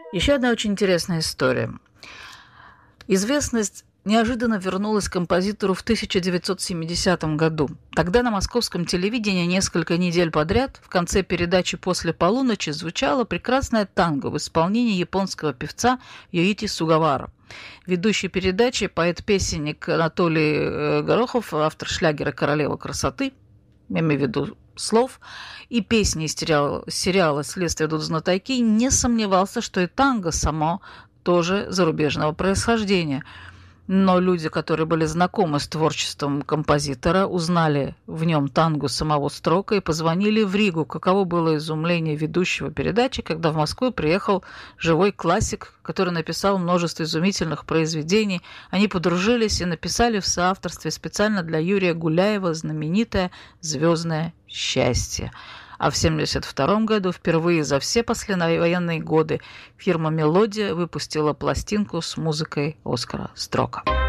Еще одна очень интересная история. Известность неожиданно вернулась композитору в 1970 году. Тогда на московском телевидении несколько недель подряд в конце передачи «После полуночи» звучало прекрасное танго в исполнении японского певца Юити Сугавара. Ведущий передачи, поэт-песенник Анатолий Горохов, автор шлягера «Королева красоты», я имею в виду слов, и песни из сериала «Следствие ведут знатоки», не сомневался, что и танго само тоже зарубежного происхождения. Но люди, которые были знакомы с творчеством композитора, узнали в нем танго самого Строка и позвонили в Ригу. Каково было изумление ведущего передачи, когда в Москву приехал живой классик, который написал множество изумительных произведений. Они подружились и написали в соавторстве специально для Юрия Гуляева знаменитое «Звездное счастье». А в 1972 году, впервые за все послевоенные годы, фирма «Мелодия» выпустила пластинку с музыкой Оскара Строка.